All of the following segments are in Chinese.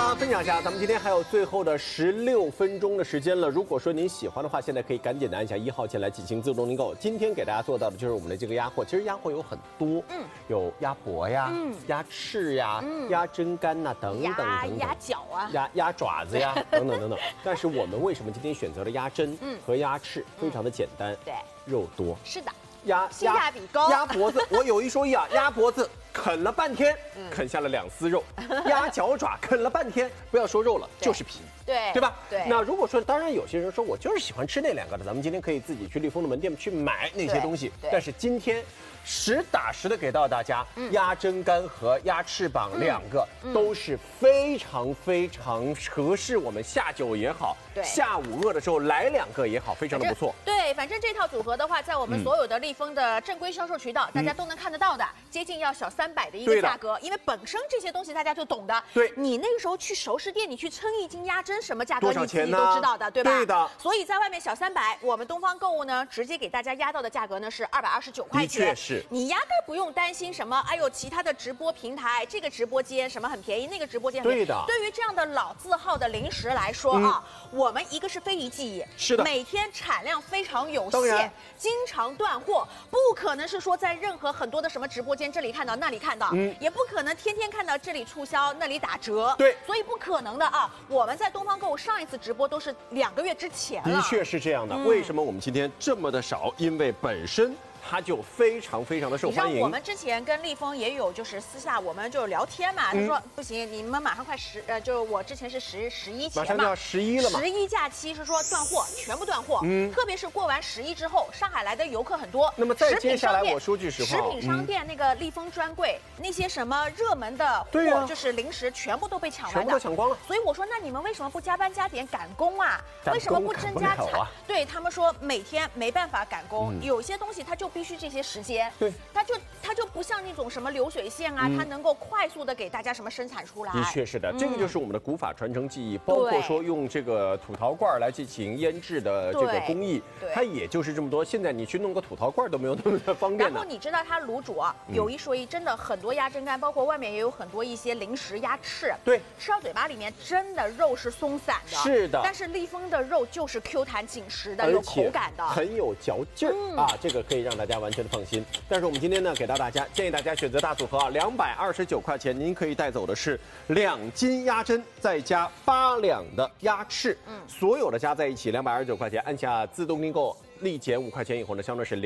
家分享一下，咱们今天还有最后的16分钟的时间了。如果说您喜欢的话，现在可以赶紧的按下1号键来进行自动订购。今天给大家做到的就是我们的这个鸭货，其实鸭货有很多，有鸭脖呀，鸭翅呀，鸭胗肝呐，等等等等， 鸭脚啊， 鸭爪子呀，等等等等。但是我们为什么今天选择了鸭胗和鸭翅？非常的简单， 对， 肉多。 是的。 性价比高， 鸭脖子，我有一说一啊，鸭脖子啃了半天，啃下了2丝肉；鸭脚爪啃了半天，不要说肉了，就是皮，对吧？ 对。 那如果说，当然有些人说我就是喜欢吃那2个的，咱们今天可以自己去立丰的门店去买那些东西。但是今天实打实的给到大家，鸭胗肝和鸭翅膀2个都是非常非常合适我们下酒也好，下午饿的时候来2个也好，非常的不错。 对，反正这套组合的话，在我们所有的立丰的正规销售渠道，大家都能看得到的，接近要小300的一个价格。因为本身这些东西大家就懂的， 对， 你那个时候去熟食店，你去称1斤鸭胗什么价格，你自己都知道的，对吧？ 对的。 所以在外面小300，我们东方购物呢，直接给大家压到的价格呢是229块钱。 的确是。 你压根不用担心什么，哎呦，其他的直播平台，这个直播间什么很便宜，那个直播间很便宜。 对的。 对于这样的老字号的零食来说啊，我们一个是非遗技艺， 是的， 每天产量非常有限，经常断货，不可能是说在任何很多的什么直播间这里看到那里看到，也不可能天天看到这里促销那里打折， 对， 所以不可能的啊。我们在东方购物上一次直播都是2个月之前了， 的确是这样的。为什么我们今天这么的少？因为本身它就非常非常的受欢迎。 我们之前跟立丰也有就是私下我们就聊天嘛，他说不行，你们马上快就是我之前是11前嘛， 马上就要11了嘛 ，11假期是说断货，全部断货。特别是过完11之后，上海来的游客很多。 那么再接下来我说句实话， 食品商店那个立丰专柜那些什么热门的货，就是零食全部都被抢完的， 全部都抢光了。 所以我说，那你们为什么不加班加点赶工啊？为什么不增加产？对他们说每天没办法赶工，有些东西它就必须这些时间， 对， 它就不像那种什么流水线啊，它能够快速的给大家什么生产出来。 的确是的，这个就是我们的古法传承技艺，包括说用这个土陶罐来进行腌制的这个工艺，它也就是这么多。现在你去弄个土陶罐都没有那么的方便。 然后你知道它卤煮啊，有一说一，真的很多鸭胗肝，包括外面也有很多一些零食鸭翅， 对， 吃到嘴巴里面真的肉是松散的， 是的。 但是立丰的肉就是 Q 弹紧实的，有口感的， 很有嚼劲儿啊，这个可以让大家完全的放心。但是我们今天呢，给到大家建议大家选择大组合啊，229块钱，您可以带走的是2斤鸭胗，再加8两的鸭翅，所有的加在一起229块钱，按下自动订购。立减5块钱以后呢，相当是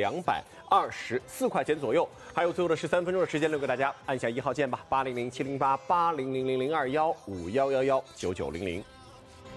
224块钱左右。还有最后的13分钟的时间留给大家，按下1号键吧，800-708-800-0021511119900。